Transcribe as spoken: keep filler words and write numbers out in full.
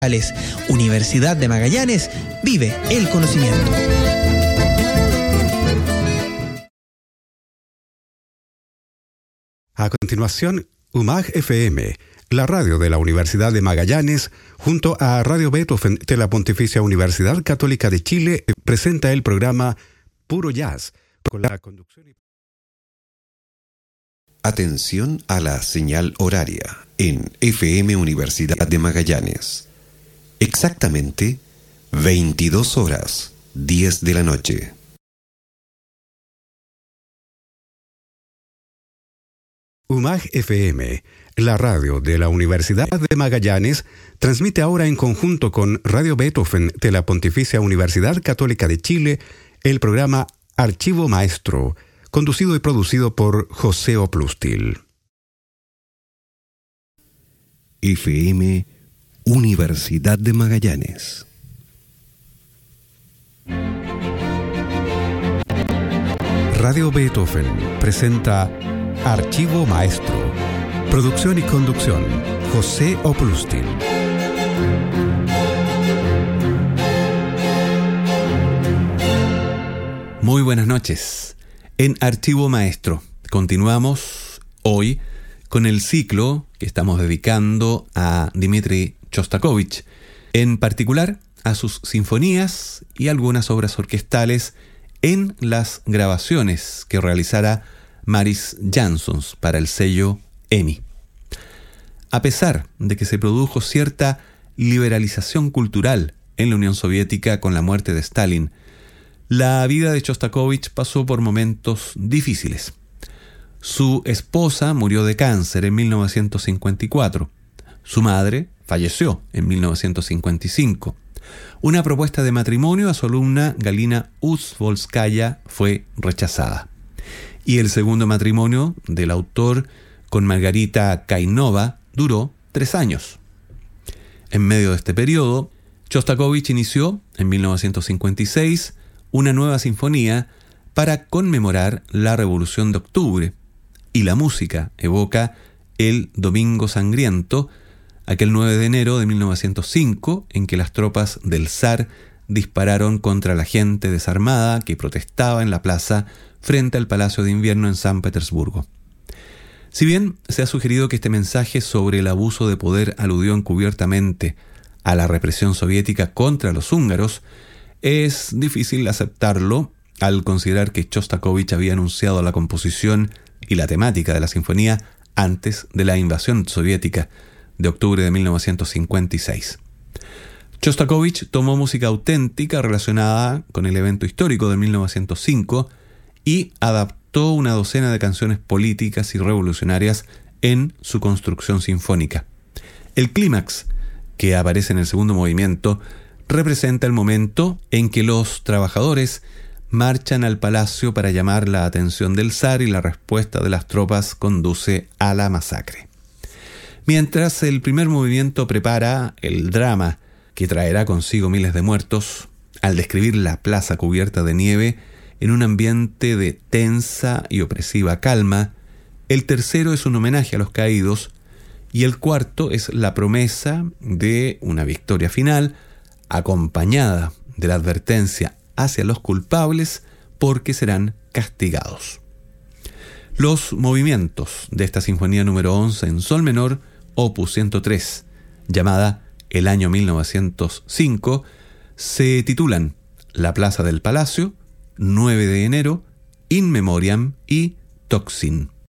Universidad de Magallanes, vive el conocimiento. A continuación, U M A G F M, la radio de la Universidad de Magallanes, junto a Radio Beethoven de la Pontificia Universidad Católica de Chile, presenta el programa Puro Jazz, con la conducción y... Atención a la señal horaria en F M Universidad de Magallanes. Exactamente veintidós horas, diez de la noche. U M A G F M, la radio de la Universidad de Magallanes, transmite ahora en conjunto con Radio Beethoven de la Pontificia Universidad Católica de Chile el programa Archivo Maestro, conducido y producido por José Oplustil. F M Universidad de Magallanes. Radio Beethoven presenta Archivo Maestro. Producción y conducción, José Oplustil. Muy buenas noches. En Archivo Maestro continuamos hoy con el ciclo que estamos dedicando a Dmitri Shostakovich, en particular a sus sinfonías y algunas obras orquestales en las grabaciones que realizara Maris Jansons para el sello E M I. A pesar de que se produjo cierta liberalización cultural en la Unión Soviética con la muerte de Stalin, la vida de Shostakovich pasó por momentos difíciles. Su esposa murió de cáncer en mil novecientos cincuenta y cuatro. Su madre falleció en mil novecientos cincuenta y cinco. Una propuesta de matrimonio a su alumna Galina Uzvolskaya fue rechazada. Y el segundo matrimonio del autor con Margarita Kainova duró tres años. En medio de este periodo, Shostakovich inició, en mil novecientos cincuenta y seis, una nueva sinfonía para conmemorar la Revolución de Octubre, y la música evoca el Domingo Sangriento, aquel nueve de enero de mil novecientos cinco, en que las tropas del zar dispararon contra la gente desarmada que protestaba en la plaza frente al Palacio de Invierno en San Petersburgo. Si bien se ha sugerido que este mensaje sobre el abuso de poder aludió encubiertamente a la represión soviética contra los húngaros, es difícil aceptarlo al considerar que Shostakovich había anunciado la composición y la temática de la sinfonía antes de la invasión soviética de octubre de mil novecientos cincuenta y seis. Shostakovich tomó música auténtica relacionada con el evento histórico de mil novecientos cinco y adaptó una docena de canciones políticas y revolucionarias en su construcción sinfónica. El clímax, que aparece en el segundo movimiento, representa el momento en que los trabajadores marchan al palacio para llamar la atención del zar y la respuesta de las tropas conduce a la masacre. Mientras el primer movimiento prepara el drama que traerá consigo miles de muertos, al describir la plaza cubierta de nieve en un ambiente de tensa y opresiva calma, el tercero es un homenaje a los caídos y el cuarto es la promesa de una victoria final acompañada de la advertencia hacia los culpables porque serán castigados. Los movimientos de esta sinfonía número once en sol menor, opus ciento tres, llamada El año mil novecientos cinco, se titulan La Plaza del Palacio, nueve de enero, In Memoriam y Tocsin.